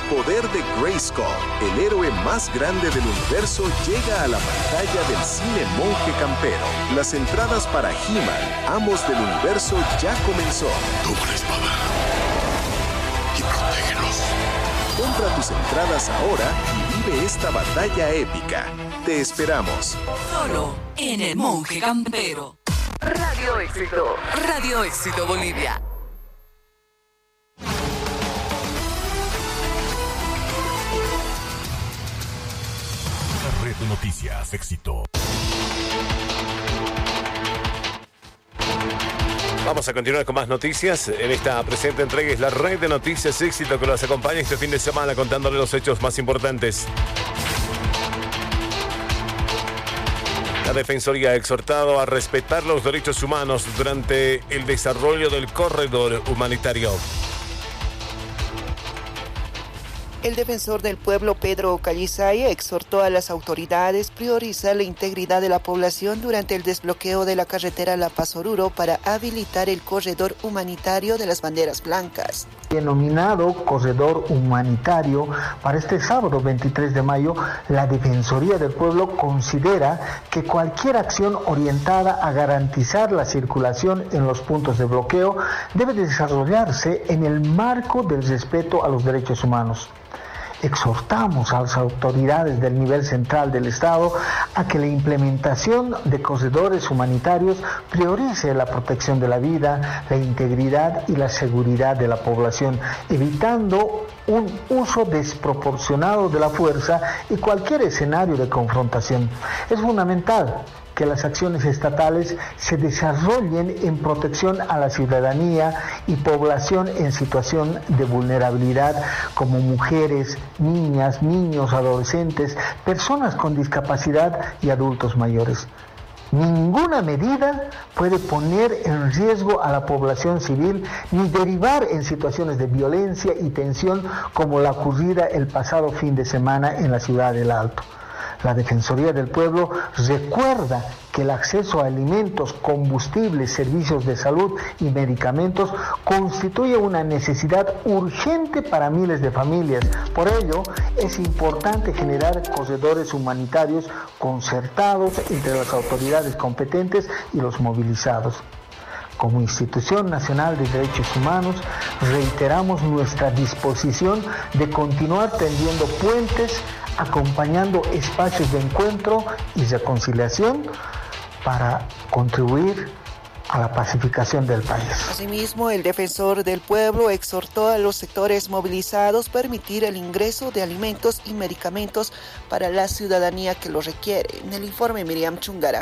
poder de Grayskull, el héroe más grande del universo, llega a la pantalla del cine Monje Campero. Las entradas para He-Man, Amos del Universo, ya comenzó. Toma la espada y protégenos. Compra tus entradas ahora y vive esta batalla épica. Te esperamos. Solo en el Monje Campero. Radio Éxito. Radio Éxito Bolivia. La red de noticias Éxito. Vamos a continuar con más noticias. En esta presente entrega es la red de noticias Éxito que los acompaña este fin de semana contándole los hechos más importantes. La Defensoría ha exhortado a respetar los derechos humanos durante el desarrollo del corredor humanitario. El defensor del pueblo, Pedro Callisay, exhortó a las autoridades a priorizar la integridad de la población durante el desbloqueo de la carretera La Paz-Oruro para habilitar el corredor humanitario de las banderas blancas. Denominado corredor humanitario, para este sábado 23 de mayo, la Defensoría del Pueblo considera que cualquier acción orientada a garantizar la circulación en los puntos de bloqueo debe desarrollarse en el marco del respeto a los derechos humanos. Exhortamos a las autoridades del nivel central del Estado a que la implementación de corredores humanitarios priorice la protección de la vida, la integridad y la seguridad de la población, evitando un uso desproporcionado de la fuerza y cualquier escenario de confrontación. Es fundamental que las acciones estatales se desarrollen en protección a la ciudadanía y población en situación de vulnerabilidad, como mujeres, niñas, niños, adolescentes, personas con discapacidad y adultos mayores. Ninguna medida puede poner en riesgo a la población civil ni derivar en situaciones de violencia y tensión como la ocurrida el pasado fin de semana en la ciudad del Alto. La Defensoría del Pueblo recuerda que el acceso a alimentos, combustibles, servicios de salud y medicamentos constituye una necesidad urgente para miles de familias. Por ello, es importante generar corredores humanitarios concertados entre las autoridades competentes y los movilizados. Como Institución Nacional de Derechos Humanos, reiteramos nuestra disposición de continuar tendiendo puentes, acompañando espacios de encuentro y reconciliación para contribuir a la pacificación del país. Asimismo, el defensor del pueblo exhortó a los sectores movilizados a permitir el ingreso de alimentos y medicamentos para la ciudadanía que lo requiere. En el informe, Miriam Chungara.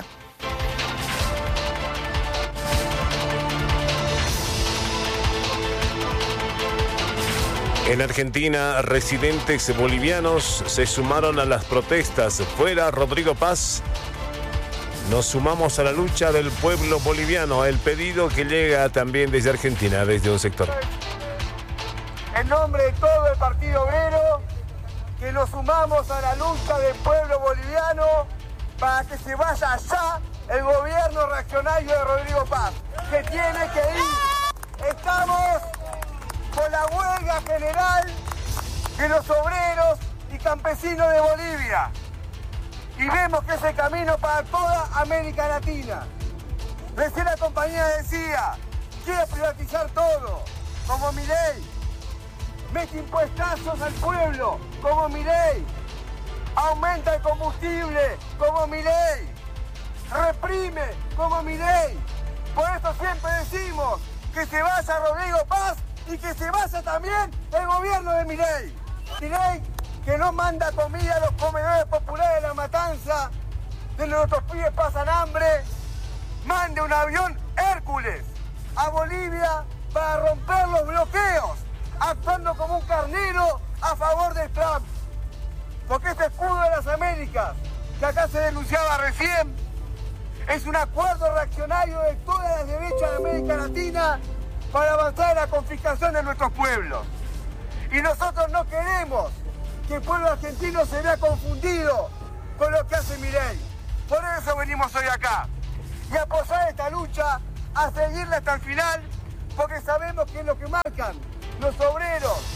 En Argentina, residentes bolivianos se sumaron a las protestas. Fuera Rodrigo Paz. Nos sumamos a la lucha del pueblo boliviano. El pedido que llega también desde Argentina, desde un sector. En nombre de todo el Partido Obrero, que nos sumamos a la lucha del pueblo boliviano para que se vaya allá el gobierno reaccionario de Rodrigo Paz, que tiene que ir. Estamos con la huelga general de los obreros y campesinos de Bolivia. Y vemos que es el camino para toda América Latina. Recién la compañía decía, quiere privatizar todo, como Milei. Mete impuestazos al pueblo, como Milei. Aumenta el combustible, como Milei. Reprime, como Milei. Por eso siempre decimos que se vaya Rodrigo Paz y que se vaya también el gobierno de Milei. Milei que no manda comida a los comedores populares de La Matanza, donde nuestros pibes pasan hambre, mande un avión Hércules a Bolivia para romper los bloqueos, actuando como un carnero a favor de Trump. Porque este escudo de las Américas, que acá se denunciaba recién, es un acuerdo reaccionario de todas las derechas de América Latina para avanzar en la confiscación de nuestros pueblos. Y nosotros no queremos que el pueblo argentino se vea confundido con lo que hace Milei. Por eso venimos hoy acá. Y apoyar esta lucha, a seguirla hasta el final, porque sabemos que es lo que marcan los obreros y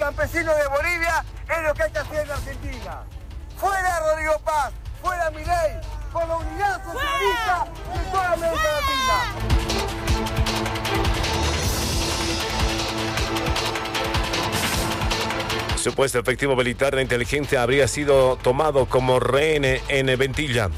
campesinos de Bolivia es lo que hay que hacer en Argentina. Fuera Rodrigo Paz, fuera Milei, por la unidad socialista de toda América Latina. Supuesto efectivo militar de inteligencia habría sido tomado como rehén en Ventilla.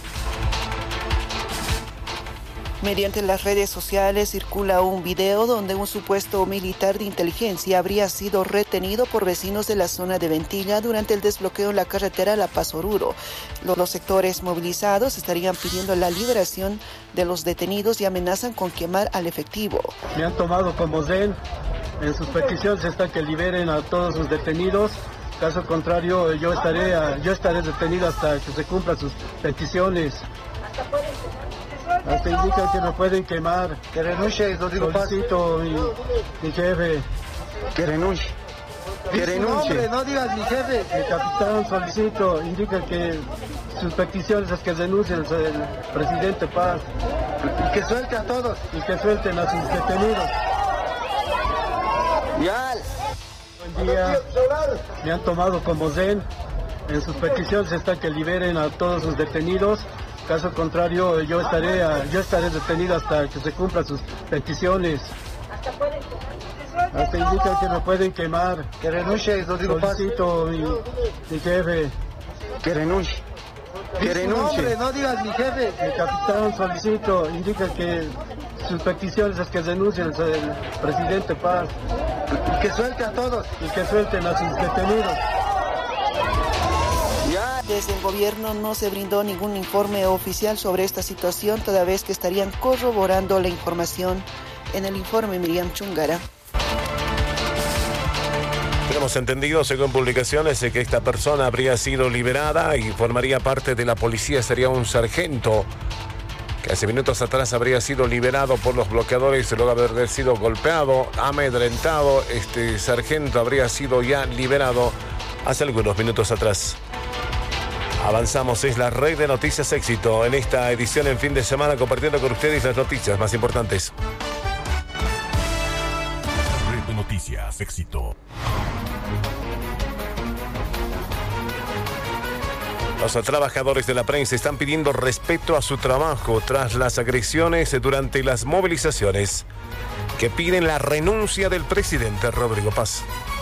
Mediante las redes sociales circula un video donde un supuesto militar de inteligencia habría sido retenido por vecinos de la zona de Ventilla durante el desbloqueo en la carretera La Paz Oruro. Los sectores movilizados estarían pidiendo la liberación de los detenidos y amenazan con quemar al efectivo. Me han tomado como rehén. En sus peticiones está que liberen a todos sus detenidos. Caso contrario, yo estaré detenido hasta que se cumplan sus peticiones. Hasta indican que me pueden quemar. Que renuncie, Rodrigo Paz. Solicito mi jefe. Que renuncie. Que renuncie. Nombre, no digas mi jefe. El capitán solicito, indica que sus peticiones es que renuncie el presidente Paz. Y que suelte a todos. Y que suelten a sus detenidos. Ya. Buen día. Me han tomado como rehén. En sus peticiones está que liberen a todos sus detenidos. Caso contrario, yo estaré detenido hasta que se cumplan sus peticiones. Hasta indican que me pueden quemar. Que renuncie, Rodrigo Paz. Solicito mi jefe. Que renuncie. Que renuncie. Nombre, no digas mi jefe. El capitán solicito, indica que sus peticiones es que renuncie el presidente Paz. Y que suelte a todos. Y que suelten a sus detenidos. Desde el gobierno no se brindó ningún informe oficial sobre esta situación, toda vez que estarían corroborando la información. En el informe, Miriam Chungara. Tenemos entendido, según publicaciones, que esta persona habría sido liberada y formaría parte de la policía. Sería un sargento que hace minutos atrás habría sido liberado por los bloqueadores luego de haber sido golpeado, amedrentado. Este sargento habría sido ya liberado hace algunos minutos atrás. Avanzamos, es la red de Noticias Éxito en esta edición en fin de semana, compartiendo con ustedes las noticias más importantes. Red de Noticias Éxito. Los trabajadores de la prensa están pidiendo respeto a su trabajo tras las agresiones durante las movilizaciones que piden la renuncia del presidente Rodrigo Paz.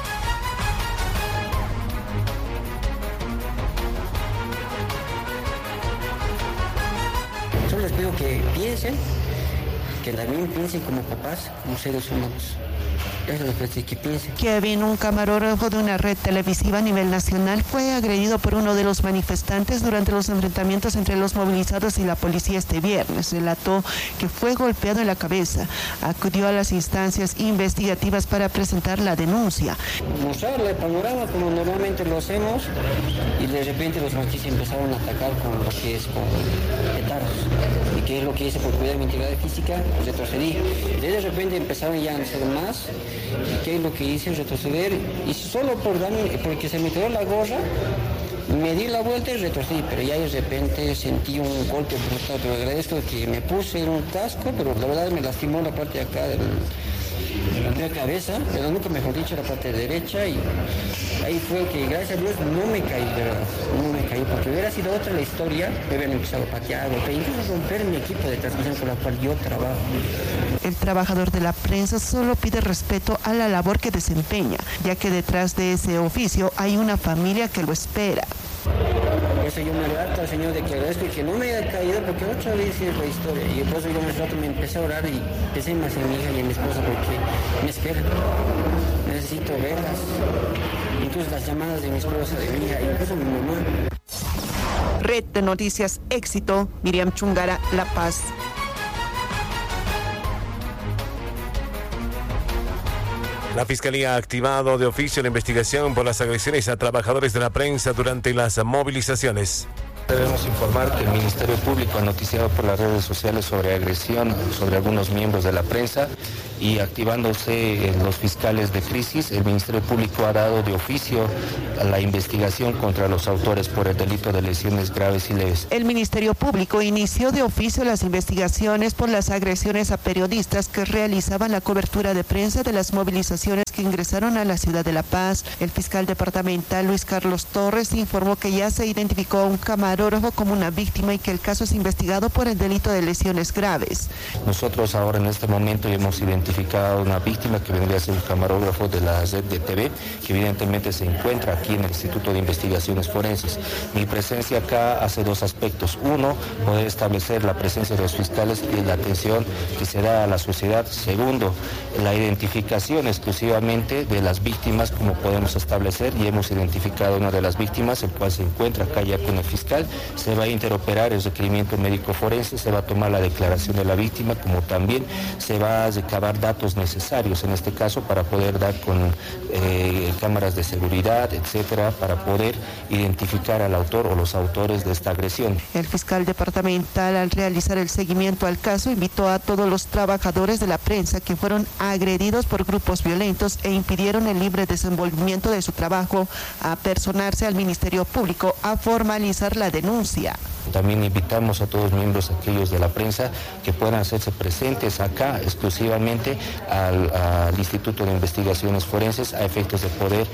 Solo les pido que piensen, que también piensen como papás, como seres humanos. Eso es lo que piensen. Kevin, un camarógrafo de una red televisiva a nivel nacional, fue agredido por uno de los manifestantes durante los enfrentamientos entre los movilizados y la policía este viernes. Relató que fue golpeado en la cabeza. Acudió a las instancias investigativas para presentar la denuncia. Mostrarle el panorama como normalmente lo hacemos y de repente los machistas empezaron a atacar con lo que es con petardos. ¿Y qué es lo que hice por cuidar mi integridad física? Retrocedí. De repente empezaron ya a hacer más. ¿Y qué es lo que hice? Retroceder. Y solo porque se me quedó la gorra, me di la vuelta y retrocedí. Pero ya de repente sentí un golpe brutal. Pero agradezco que me puse un casco, pero la verdad me lastimó la parte de acá de la cabeza, pero nunca mejor dicho la parte derecha, y ahí fue que gracias a Dios no me caí, ¿verdad? No me caí, porque hubiera sido otra la historia, me hubieran empezado a patear, incluso romper mi equipo de transmisión con la cual yo trabajo. El trabajador de la prensa solo pide respeto a la labor que desempeña, ya que detrás de ese oficio hay una familia que lo espera. Por eso yo me adapto al Señor de que agradezco y que no me haya caído, porque otra vez es la historia. Y por eso yo más rato me empecé a orar y empecé más en mi hija y en mi esposa, porque me esperan. Necesito verlas. Incluso las llamadas de mi esposa, de mi hija, incluso mi mamá. Red de Noticias Éxito, Miriam Chungara, La Paz. La Fiscalía ha activado de oficio la investigación por las agresiones a trabajadores de la prensa durante las movilizaciones. Debemos informar que el Ministerio Público ha noticiado por las redes sociales sobre agresión sobre algunos miembros de la prensa y activándose los fiscales de crisis, el Ministerio Público ha dado de oficio a la investigación contra los autores por el delito de lesiones graves y leves. El Ministerio Público inició de oficio las investigaciones por las agresiones a periodistas que realizaban la cobertura de prensa de las movilizaciones que ingresaron a la ciudad de La Paz. El fiscal departamental Luis Carlos Torres informó que ya se identificó a un camarógrafo como una víctima y que el caso es investigado por el delito de lesiones graves. Nosotros ahora en este momento hemos identificado a una víctima que vendría a ser un camarógrafo de la red de TV, que evidentemente se encuentra aquí en el Instituto de Investigaciones Forenses. Mi presencia acá hace dos aspectos. Uno, poder establecer la presencia de los fiscales y la atención que se da a la sociedad. Segundo, la identificación exclusivamente de las víctimas, como podemos establecer, y hemos identificado una de las víctimas, el cual se encuentra acá ya con el fiscal. Se va a interoperar el requerimiento médico forense, se va a tomar la declaración de la víctima, como también se va a recabar datos necesarios en este caso para poder dar con cámaras de seguridad, etcétera, para poder identificar al autor o los autores de esta agresión. El fiscal departamental, al realizar el seguimiento al caso, invitó a todos los trabajadores de la prensa que fueron agredidos por grupos violentos e impidieron el libre desenvolvimiento de su trabajo a personarse al Ministerio Público a formalizar la denuncia. También invitamos a todos los miembros aquellos de la prensa que puedan hacerse presentes acá exclusivamente al Instituto de Investigaciones Forenses a efectos de poder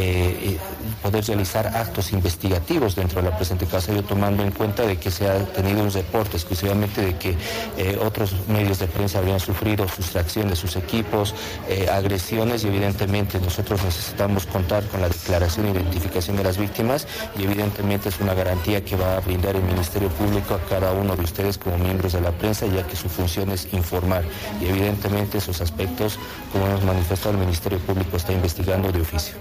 realizar actos investigativos dentro de la presente causa, yo tomando en cuenta de que se ha tenido un reporte exclusivamente de que otros medios de prensa habían sufrido sustracción de sus equipos, agresiones, y evidentemente nosotros necesitamos contar con la declaración e identificación de las víctimas, y evidentemente es una garantía que va a brindar el Ministerio Público a cada uno de ustedes como miembros de la prensa, ya que su función es informar, y evidentemente esos aspectos, como hemos manifestado, el Ministerio Público está investigando de oficio.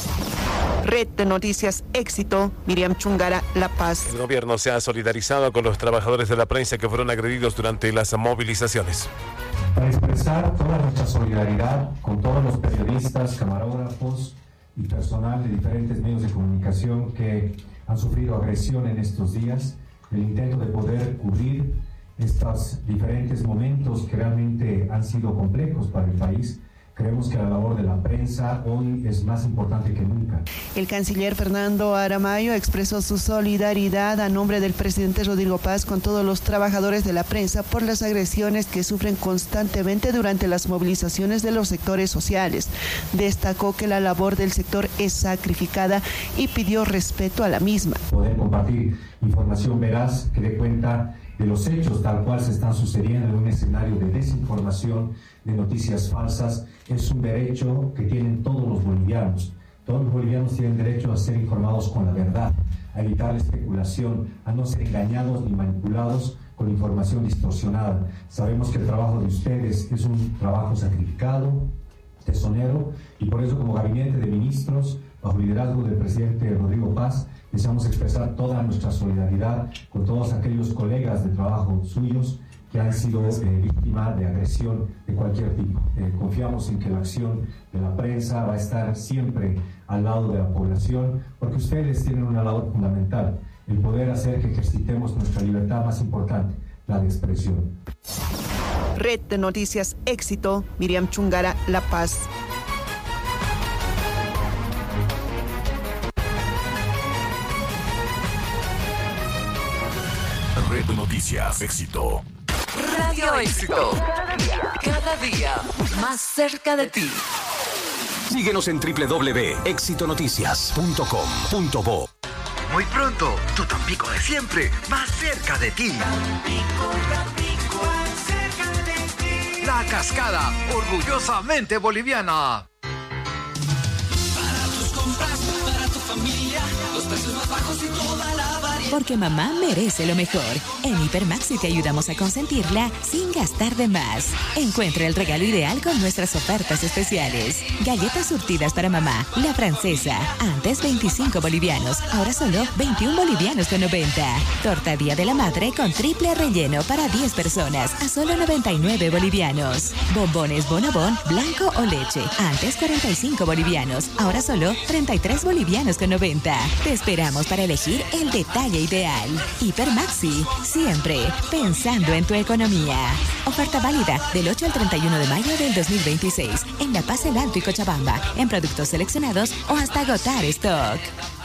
Red de Noticias Éxito, Miriam Chungara, La Paz. El gobierno se ha solidarizado con los trabajadores de la prensa que fueron agredidos durante las movilizaciones. Para expresar toda nuestra solidaridad con todos los periodistas, camarógrafos y personal de diferentes medios de comunicación que han sufrido agresión en estos días, el intento de poder cubrir estos diferentes momentos que realmente han sido complejos para el país. Creemos que la labor de la prensa hoy es más importante que nunca. El canciller Fernando Aramayo expresó su solidaridad a nombre del presidente Rodrigo Paz con todos los trabajadores de la prensa por las agresiones que sufren constantemente durante las movilizaciones de los sectores sociales. Destacó que la labor del sector es sacrificada y pidió respeto a la misma. Poder compartir información veraz que dé cuenta de los hechos tal cual se están sucediendo en un escenario de desinformación, de noticias falsas, es un derecho que tienen todos los bolivianos. Todos los bolivianos tienen derecho a ser informados con la verdad, a evitar la especulación, a no ser engañados ni manipulados con información distorsionada. Sabemos que el trabajo de ustedes es un trabajo sacrificado, tesonero, y por eso como gabinete de ministros, bajo el liderazgo del presidente Rodrigo Paz, deseamos expresar toda nuestra solidaridad con todos aquellos colegas de trabajo suyos que han sido víctimas de agresión de cualquier tipo. Confiamos en que la acción de la prensa va a estar siempre al lado de la población, porque ustedes tienen una labor fundamental, el poder hacer que ejercitemos nuestra libertad más importante, la de expresión. Red de Noticias Éxito, Miriam Chungara, La Paz. Red de Noticias Éxito. Radio Éxito. Cada día más cerca de ti. Síguenos en www.exitonoticias.com.bo. Muy pronto, tu Tampico de siempre, más cerca de ti. Tampico, cerca de ti. La Cascada, orgullosamente boliviana. Para tus compras, para tu familia, los precios más bajos y toda la variedad. Porque mamá merece lo mejor. En Hipermaxi te ayudamos a consentirla sin gastar de más. Encuentra el regalo ideal con nuestras ofertas especiales. Galletas surtidas para mamá, la francesa. Antes 25 bolivianos, ahora solo 21 bolivianos con 90. Torta Día de la Madre con triple relleno para 10 personas a solo 99 bolivianos. Bombones Bonobón, blanco o leche. Antes 45 bolivianos, ahora solo 33 bolivianos con 90. Te esperamos esperamos para elegir el detalle ideal. Hipermaxi, siempre pensando en tu economía. Oferta válida del 8 al 31 de mayo del 2026 en La Paz, El Alto y Cochabamba, en productos seleccionados o hasta agotar stock.